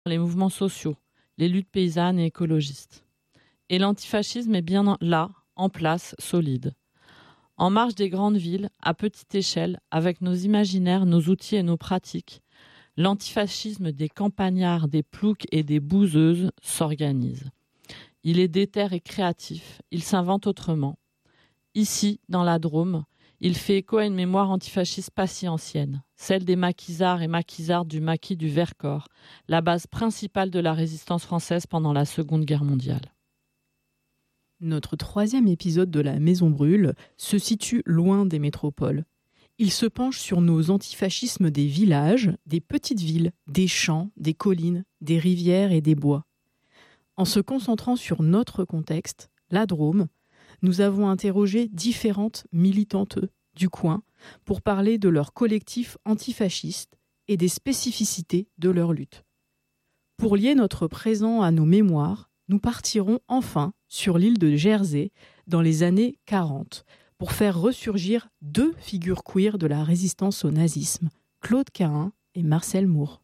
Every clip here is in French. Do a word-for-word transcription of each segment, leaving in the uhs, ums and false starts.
les mouvements sociaux, les luttes paysannes et écologistes. Et l'antifascisme est bien là, en place, solide. En marge des grandes villes, à petite échelle, avec nos imaginaires, nos outils et nos pratiques, l'antifascisme des campagnards, des ploucs et des bouseuses s'organise. Il est déter et créatif, il s'invente autrement. Ici, dans la Drôme, il fait écho à une mémoire antifasciste pas si ancienne, celle des maquisards et maquisardes du maquis du Vercors, la base principale de la résistance française pendant la Seconde Guerre mondiale. Notre troisième épisode de La Maison Brûle se situe loin des métropoles. Il se penche sur nos antifascismes des villages, des petites villes, des champs, des collines, des rivières et des bois. En se concentrant sur notre contexte, la Drôme, nous avons interrogé différentes militantes du coin pour parler de leur collectif antifasciste et des spécificités de leur lutte. Pour lier notre présent à nos mémoires, nous partirons enfin sur l'île de Jersey dans les années quarante pour faire ressurgir deux figures queer de la résistance au nazisme, Claude Cahun et Marcel Moore.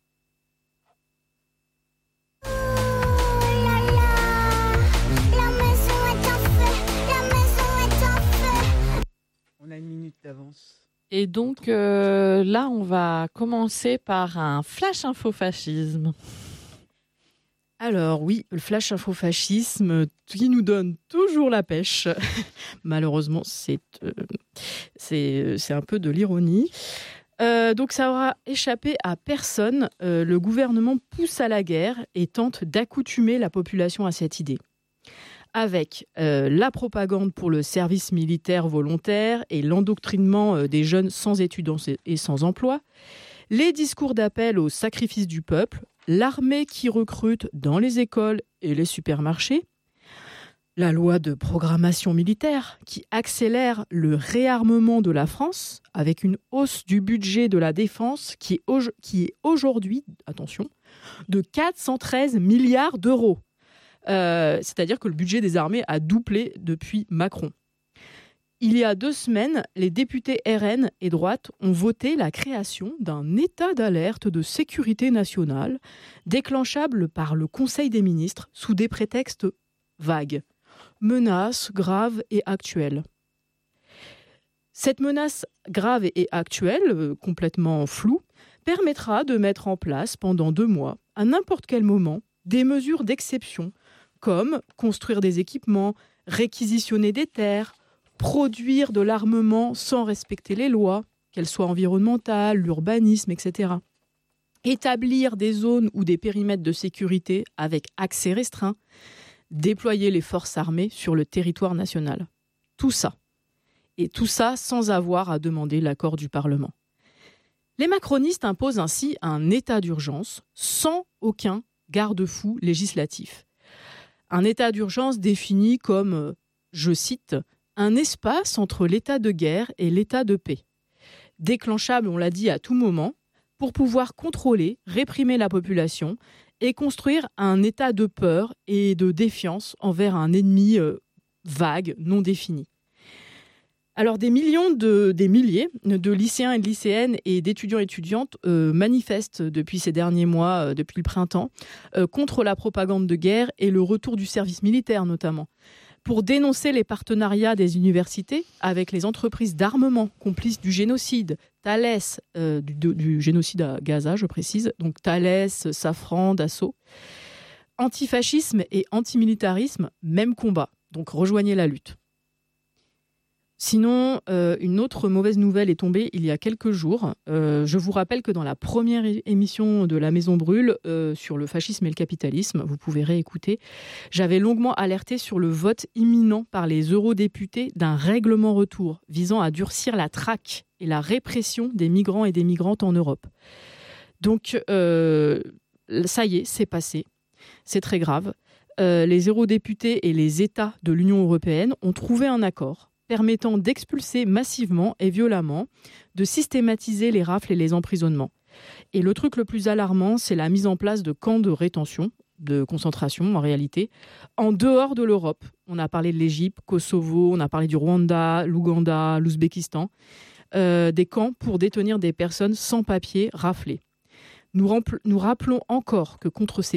On a une minute d'avance. Et donc euh, là, on va commencer par un flash info fascisme. Alors oui, le flash info-fascisme qui nous donne toujours la pêche. Malheureusement, c'est, euh, c'est, c'est un peu de l'ironie. Euh, donc ça aura échappé à personne. Euh, le gouvernement pousse à la guerre et tente d'accoutumer la population à cette idée. Avec euh, la propagande pour le service militaire volontaire et l'endoctrinement euh, des jeunes sans études et sans emploi, les discours d'appel au sacrifice du peuple, l'armée qui recrute dans les écoles et les supermarchés, la loi de programmation militaire qui accélère le réarmement de la France avec une hausse du budget de la défense qui est, au- qui est aujourd'hui, attention, de quatre cent treize milliards d'euros. Euh, c'est-à-dire que le budget des armées a doublé depuis Macron. Il y a deux semaines, les députés R N et droite ont voté la création d'un état d'alerte de sécurité nationale déclenchable par le Conseil des ministres sous des prétextes vagues. Menace grave et actuelle. Cette menace grave et actuelle, euh, complètement floue, permettra de mettre en place pendant deux mois, à n'importe quel moment, des mesures d'exception comme construire des équipements, réquisitionner des terres, produire de l'armement sans respecter les lois, qu'elles soient environnementales, l'urbanisme, et cetera. Établir des zones ou des périmètres de sécurité avec accès restreint, déployer les forces armées sur le territoire national. Tout ça. Et tout ça sans avoir à demander l'accord du Parlement. Les macronistes imposent ainsi un état d'urgence sans aucun garde-fou législatif. Un état d'urgence défini comme, je cite, un espace entre l'état de guerre et l'état de paix. Déclenchable, on l'a dit, à tout moment, pour pouvoir contrôler, réprimer la population et construire un état de peur et de défiance envers un ennemi euh, vague, non défini. Alors des millions, de, des milliers de lycéens et de lycéennes et d'étudiants et étudiantes euh, manifestent depuis ces derniers mois, euh, depuis le printemps, euh, contre la propagande de guerre et le retour du service militaire notamment, pour dénoncer les partenariats des universités avec les entreprises d'armement complices du génocide, Thales, euh, du, du, du génocide à Gaza, je précise, donc Thales, Safran, Dassault. Antifascisme et antimilitarisme, même combat, donc rejoignez la lutte. Sinon, euh, une autre mauvaise nouvelle est tombée il y a quelques jours. Euh, je vous rappelle que dans la première é- émission de La Maison Brûle euh, sur le fascisme et le capitalisme, vous pouvez réécouter, j'avais longuement alerté sur le vote imminent par les eurodéputés d'un règlement retour visant à durcir la traque et la répression des migrants et des migrantes en Europe. Donc, euh, ça y est, c'est passé. C'est très grave. Euh, les eurodéputés et les États de l'Union européenne ont trouvé un accord permettant d'expulser massivement et violemment, de systématiser les rafles et les emprisonnements. Et le truc le plus alarmant, c'est la mise en place de camps de rétention, de concentration en réalité, en dehors de l'Europe. On a parlé de l'Égypte, Kosovo, on a parlé du Rwanda, l'Ouganda, l'Ouzbékistan. Euh, des camps pour détenir des personnes sans papier raflées. Nous, rempl- nous rappelons encore que contre ces